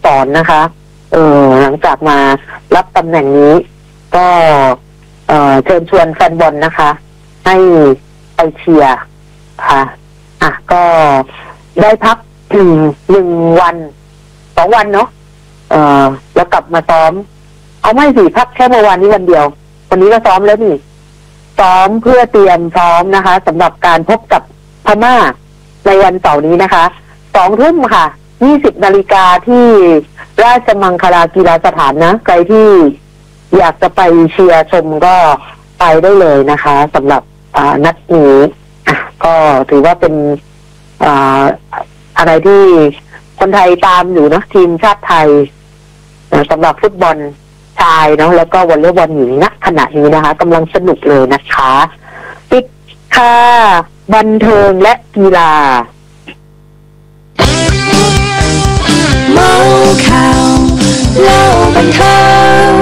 ษรนะคะหลังจากมารับตำแหน่งนี้ก็เชิญชวนแฟนบอลนะคะให้ไปเชียร์ค่ะก็ได้พัก1 วัน 2 วันเนาะแล้วกลับมาซ้อมเอาไม่สิพักแค่เมื่อวานนี้วันเดียววันนี้ก็ซ้อมแล้วนี่ซ้อมเพื่อเตรียมซ้อมนะคะสำหรับการพบกับพม่าในวันเสาร์นี้นะคะ2 ทุ่มค่ะ20 นาฬิกาที่ราชมังคลากีฬาสถานนะใครที่อยากจะไปเชียร์ชมก็ไปได้เลยนะคะสำหรับนัดนี้ก็ถือว่าเป็นอะไรที่คนไทยตามอยู่นะทีมชาติไทยสำหรับฟุตบอลชายเนาะแล้วก็วอลเลย์บอลหญิงณขณะนี้นะคะกำลังสนุกเลยนะคะปิดค่ะบันเทิงและกีฬาเมาข่าวเล่าบันเทิง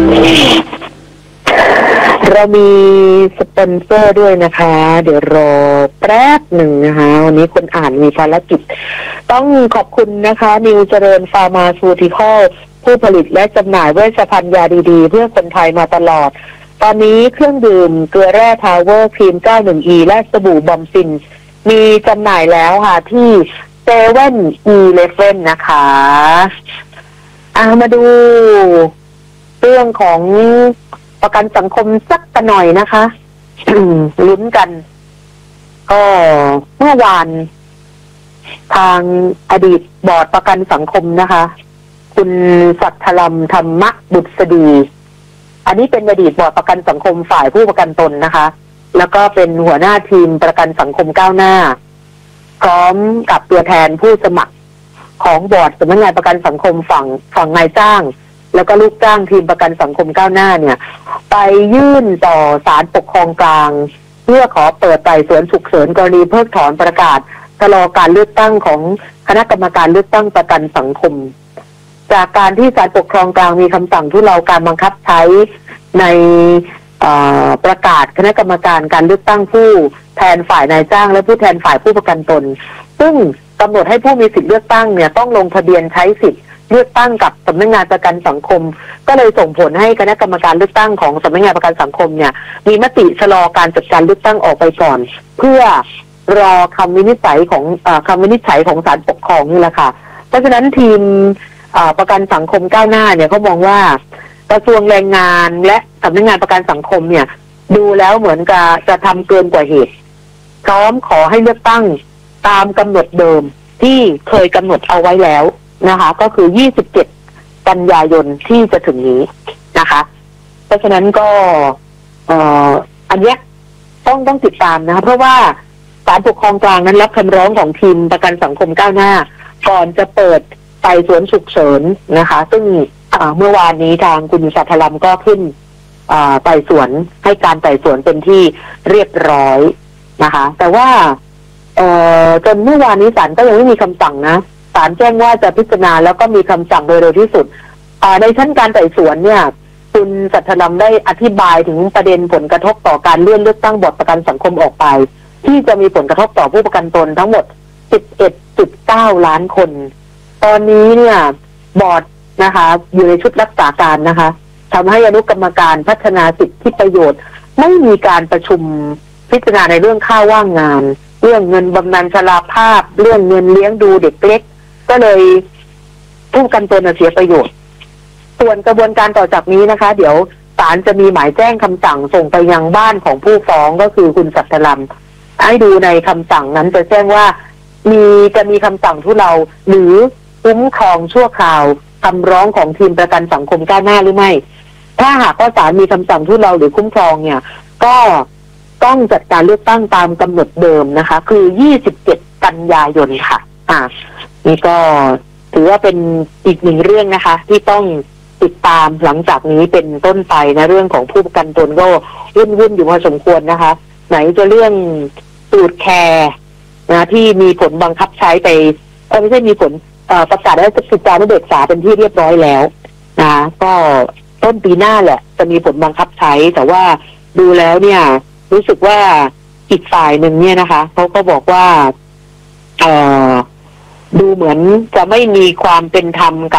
เรามีสปอนเซอร์ด้วยนะคะเดี๋ยวรอแป๊บหนึ่งนะคะวันนี้คนอ่านมีภารกิจต้องขอบคุณนะคะนิวเจริญฟาร์มาซูติคอลผู้ผลิตและจำหน่ายเวชภัณฑ์ยาดีๆเพื่อคนไทยมาตลอดตอนนี้เครื่องดื่มเกลือแร่พาวเวอร์ครีม 91E และสบู่บอมซินมีจำหน่ายแล้วค่ะที่7-Eleven นะคะมาดูเรื่องของประกันสังคมสักหน่อยนะคะ ลุ้นกันก็เมื่อวานทางอดีตบอร์ดประกันสังคมนะคะคุณสัทธลัมธรรมบุษดีอันนี้เป็นอดีตบอร์ดประกันสังคมฝ่ายผู้ประกันตนนะคะแล้วก็เป็นหัวหน้าทีมประกันสังคมก้าวหน้าพร้อมกับตัวแทนผู้สมัครของบอร์ดสำนักงานประกันสังคมฝั่งนายจ้างแล้วก็ลูกจ้างทีมประกันสังคมก้าวหน้าเนี่ยไปยื่นต่อศาลปกครองกลางเพื่อขอเปิดไต่สวนฉุกเฉินกรณีเพิกถอนประกาศชะลอการเลือกตั้งของคณะกรรมการเลือกตั้งประกันสังคมจากการที่ศาลปกครองกลางมีคำสั่งทุเลาการบังคับใช้ในประกาศคณะกรรมการการเลือกตั้งผู้แทนฝ่ายนายจ้างและผู้แทนฝ่ายผู้ประกันตนซึ่งกำหนดให้ผู้มีสิทธิเลือกตั้งเนี่ยต้องลงทะเบียนใช้สิทธิเลือกตั้งกับสำนักงานประกันสังคมก็เลยส่งผลให้คณะกรรมการเลือกตั้งของสำนักงานประกันสังคมเนี่ยมีมติชะลอการจัดการเลือกตั้งออกไปก่อนเพื่อรอคำวินิจฉัยของศาลปกครองนี่แหละค่ะเพราะฉะนั้นทีมประกันสังคมก้าวหน้าเนี่ยเขามองว่ากระทรวงแรงงานและสำนักงานประกันสังคมเนี่ยดูแล้วเหมือนกับจะทำเกินกว่าเหตุพร้อมขอให้เลือกตั้งตามกำหนดเดิมที่เคยกำหนดเอาไว้แล้วนะคะก็คือ27 กันยายนที่จะถึงนี้นะคะเพราะฉะนั้นก็อันเนี้ยต้องติดตามนะคะเพราะว่าศาลปกครองกลางนั้นรับคำร้องของทีมประกันสังคมก้าวหน้าก่อนจะเปิดไต่สวนฉุกเฉินนะคะซึ่งเมื่อวานนี้ทางคุณสัทธลัมก็ขึ้นไต่สวนให้การไต่สวนเป็นที่เรียบร้อยนะคะแต่ว่าจนเมื่อวานนี้ศาลก็ยังไม่มีคำสั่งนะศาลแจ้งว่าจะพิจารณาแล้วก็มีคำสั่งโดยเร็วที่สุดในชั้นการไต่สวนเนี่ยคุณสัทธลัมได้อธิบายถึงประเด็นผลกระทบต่อการเลื่อนเลือกตั้งบอร์ดประกันสังคมออกไปที่จะมีผลกระทบต่อผู้ประกันตนทั้งหมด 11.9 ล้านคนตอนนี้เนี่ยบอร์ดนะคะอยู่ในชุดรักษาการนะคะทำให้อนุกรรมการพัฒนาสิทธิประโยชน์ไม่มีการประชุมพิจารณาในเรื่องค่าว่างงานเรื่องเงินบำนาญชราภาพเรื่องเงินเลี้ยงดูเด็กเล็กก็เลยผู้ประกันตนเสียประโยชน์ส่วนกระบวนการต่อจากนี้นะคะเดี๋ยวศาลจะมีหมายแจ้งคำสั่งส่งไปยังบ้านของผู้ฟ้องก็คือคุณสัทธลัมให้ดูในคำสั่งนั้นจะแจ้งว่าจะมีคำสั่งทุเลาหรือคุ้มครองชั่วคราวคำร้องของทีมประกันสังคมก้าวหน้าหรือไม่ถ้าหากว่าศาลมีคำสั่งทุเลาหรือคุ้มครองเนี่ยก็ต้องจัดการเลือกตั้งตามกำหนดเดิมนะคะคือ27 กันยายนค่ะนี่ก็ถือว่าเป็นอีกหนึ่งเรื่องนะคะที่ต้องติดตามหลังจากนี้เป็นต้นไปนะเรื่องของผู้ประกันตนก็วุ่นอยู่พอสมควรนะคะไหนจะเรื่องสูตรแคร์นะที่มีผลบังคับใช้ไปไม่ใช่มีผลประกาศได้ศึกษานุเบกษาเป็นที่เรียบร้อยแล้วนะก็ต้นปีหน้าแหละจะมีผลบังคับใช้แต่ว่าดูแล้วเนี่ยรู้สึกว่าอีกฝ่ายหนึ่งเนี่ยนะคะเขาก็บอกว่าดูเหมือนจะไม่มีความเป็นธรรมกับ